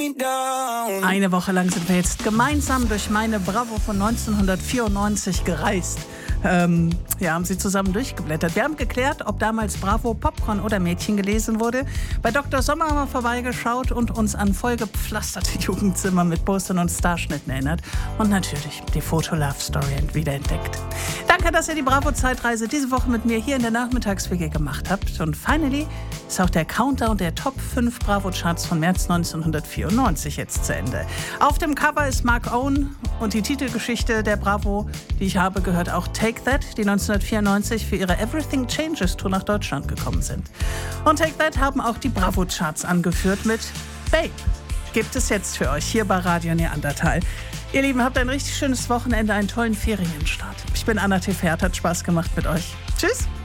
Eine Woche lang sind wir jetzt gemeinsam durch meine Bravo von 1994 gereist. Haben sie zusammen durchgeblättert. Wir haben geklärt, ob damals Bravo Popcorn oder Mädchen gelesen wurde. Bei Dr. Sommer haben wir vorbeigeschaut und uns an vollgepflasterte Jugendzimmer mit Postern und Starschnitten erinnert. Und natürlich die Foto-Love-Story wiederentdeckt. Danke, dass ihr die Bravo-Zeitreise diese Woche mit mir hier in der Nachmittags-WG gemacht habt. Und finally ist auch der Countdown der Top 5 Bravo-Charts von März 1994 jetzt zu Ende. Auf dem Cover ist Mark Owen und die Titelgeschichte der Bravo, die ich habe, gehört auch Take That, die 1994 für ihre Everything Changes Tour nach Deutschland gekommen sind. Und Take That haben auch die Bravo-Charts angeführt mit Babe. Gibt es jetzt für euch hier bei Radio Neandertal. Ihr Lieben, habt ein richtig schönes Wochenende, einen tollen Ferienstart. Ich bin Anna T. Fährt, hat Spaß gemacht mit euch. Tschüss.